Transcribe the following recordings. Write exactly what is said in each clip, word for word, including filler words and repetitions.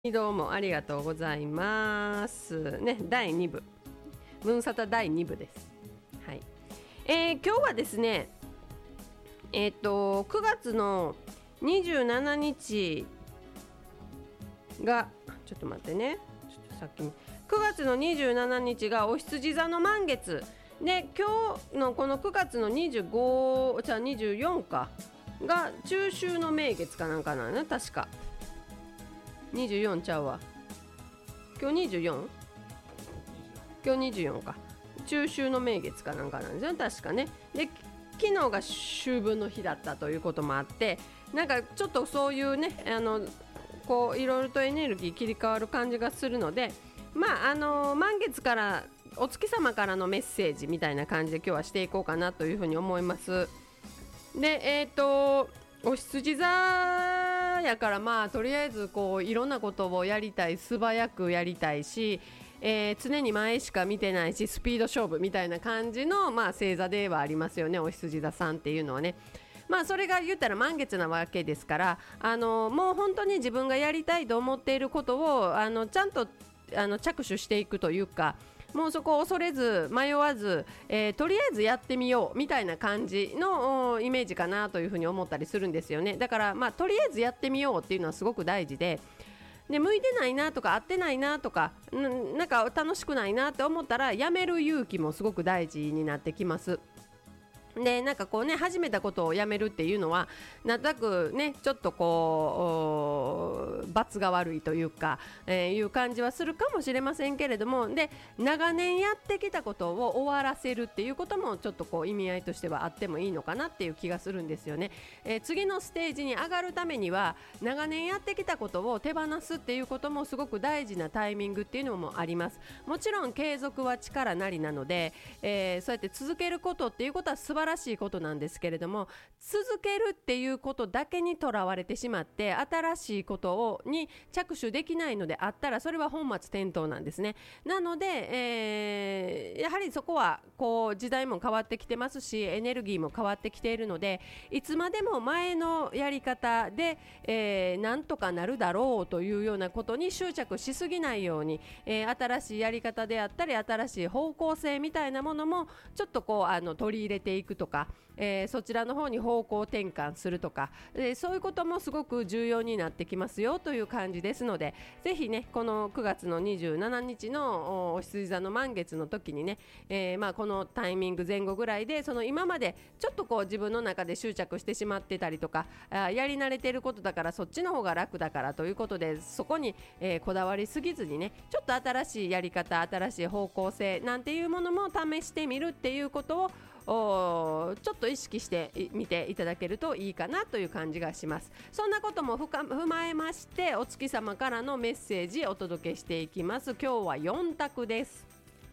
どうもありがとうございますね。だいにぶムーンサタだいにぶです。はい、えー、今日はですねえっ、ー、とくがつのにじゅうしちにちがちょっと待ってねちょっと先にくがつのにじゅうしちにちがお羊座の満月で、今日のこのくがつのにじゅうごじゃあにじゅうよっかが中秋の名月かなんかなのね。確かにじゅうよんちゃうわ。今日 にじゅうよん? 今日にじゅうよんか。中秋の名月かなんかなんですよ確かね。で昨日が秋分の日だったということもあって、なんかちょっとそういうねあのこういろいろとエネルギー切り替わる感じがするので、まああの満月からお月様からのメッセージみたいな感じで今日はしていこうかなというふうに思います。でえっ、ー、とお羊座やから、まあとりあえずこういろんなことをやりたい、素早くやりたいし、えー、常に前しか見てないしスピード勝負みたいな感じの、まあ、星座ではありますよね、お羊座さんっていうのはね。まあそれが言ったら満月なわけですから、あのもう本当に自分がやりたいと思っていることをあのちゃんとあの着手していくというか、もうそこを恐れず迷わず、えー、とりあえずやってみようみたいな感じのイメージかなというふうに思ったりするんですよね。だから、まあ、とりあえずやってみようっていうのはすごく大事で、で向いてないなとか合ってないなとか な, なんか楽しくないなって思ったらやめる勇気もすごく大事になってきます。でなんかこうね始めたことをやめるっていうのはなんとなくねちょっとこう罰が悪いというか、えー、いう感じはするかもしれませんけれども、で長年やってきたことを終わらせるっていうこともちょっとこう意味合いとしてはあってもいいのかなっていう気がするんですよね。えー、次のステージに上がるためには長年やってきたことを手放すっていうこともすごく大事なタイミングっていうのもあります。もちろん継続は力なりなので、えー、そうやって続けることっていうことは素晴らしい素晴らしいことなんですけれども、続けるっていうことだけにとらわれてしまって新しいことをに着手できないのであったらそれは本末転倒なんですね。なので、えー、やはりそこはこう時代も変わってきてますしエネルギーも変わってきているので、いつまでも前のやり方で、えー、なんとかなるだろうというようなことに執着しすぎないように、えー、新しいやり方であったり新しい方向性みたいなものもちょっとこうあの取り入れていくとか、えー、そちらの方に方向転換するとか、えー、そういうこともすごく重要になってきますよという感じですので、ぜひねこのくがつのにじゅうしちにちのお羊座の満月の時にね、えーまあ、このタイミング前後ぐらいでその今までちょっとこう自分の中で執着してしまってたりとか、あやり慣れていることだからそっちの方が楽だからということでそこに、えー、こだわりすぎずにね、ちょっと新しいやり方新しい方向性なんていうものも試してみるっていうことをおちょっと意識してみていただけるといいかなという感じがします。そんなことも踏まえましてお月様からのメッセージお届けしていきます。今日はよん択です。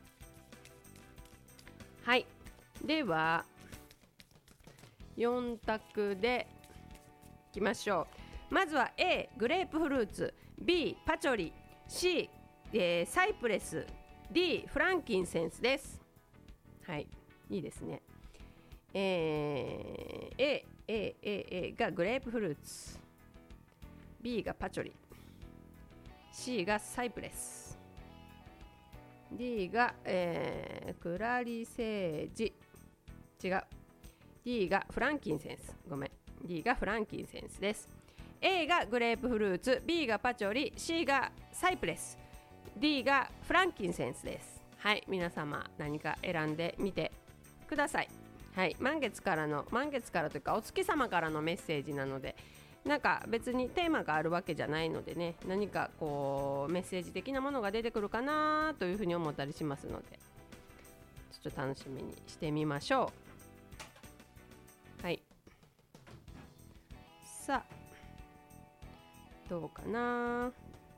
はい、ではよん択でいきましょう。まずは A グレープフルーツ、 B パチョリ、 C、えー、サイプレス、 D フランキンセンスです。はい、いいですね。えー、A、A、A、A がグレープフルーツ、 B がパチョリ、 C がサイプレス、 D が、えー、クラリセージ、違う D がフランキンセンス、ごめん D がフランキンセンスです。 A がグレープフルーツ、 B がパチョリ、 C がサイプレス、 D がフランキンセンスです。はい、皆様何か選んでみてください。はい、満月からの満月からというかお月様からのメッセージなので、なんか別にテーマがあるわけじゃないのでね、何かこうメッセージ的なものが出てくるかなというふうに思ったりしますので、ちょっと楽しみにしてみましょう。はい、さあどうかな。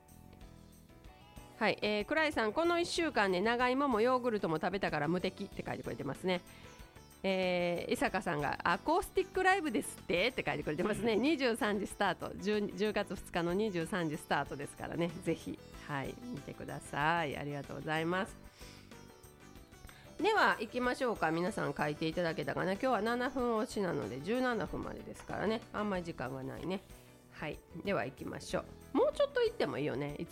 はい、えー、クライさん、このいっしゅうかんで長芋もヨーグルトも食べたから無敵って書いてくれてますね。えー、伊坂さんがアコースティックライブですってって書いてくれてますね。にじゅうさんじスタート、 10, じゅうがつふつかのにじゅうさんじスタートですからね、ぜひ、はい、見てください。ありがとうございます。では行きましょうか。皆さん書いていただけたかな。今日はななふん押しなのでじゅうななふんまでですからね、あんまり時間がないね。はい、では行きましょう。 もうちょっと行ってもいいよね。